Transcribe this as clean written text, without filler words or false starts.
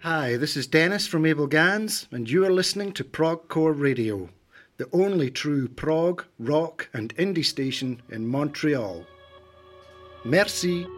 Hi, this is Dennis from Abel Gans, and you are listening to Progcore Radio, the only true prog, rock and indie station in Montreal. Merci.